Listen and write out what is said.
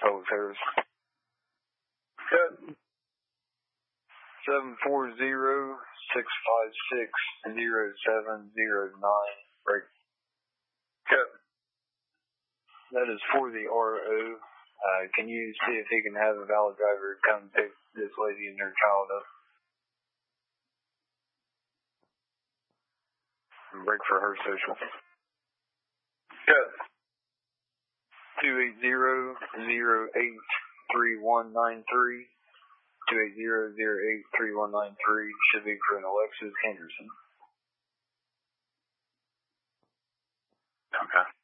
public service. Good. 740-656-0709. Break. Good. That is for the RO. Can you see if he can have a valid driver come pick this lady and her child up? And break for her social. Good. 280-08-3193. 280-08-3193 should be for an Alexis Henderson. Okay.